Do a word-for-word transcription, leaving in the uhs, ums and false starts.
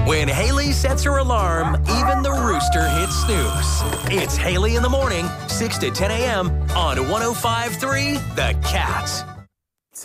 When Haley sets her alarm, even the rooster hits snooze. It's Haley in the morning, six to ten a.m. on one oh five point three The Cat.